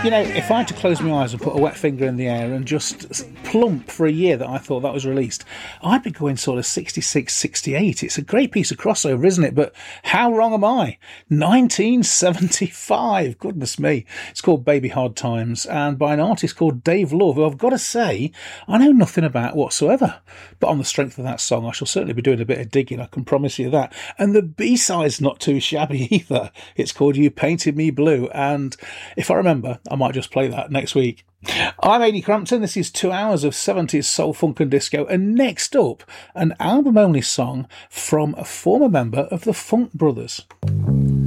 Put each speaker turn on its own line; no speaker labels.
You know, if I had to close my eyes and put a wet finger in the air and just plump for a year that I thought that was released, I'd be going sort of 66, 68. It's a great piece of crossover, isn't it? But how wrong am I? 1975. Goodness me. It's called Baby Hard Times, and by an artist called Dave Love, who I've got to say, I know nothing about whatsoever. But on the strength of that song, I shall certainly be doing a bit of digging, I can promise you that. And the B-side's not too shabby either. It's called You Painted Me Blue, and if I remember, I might just play that next week. I'm Ady Crampton. This is 2 hours of 70s soul, funk and disco. And next up, an album-only song from a former member of the Funk Brothers.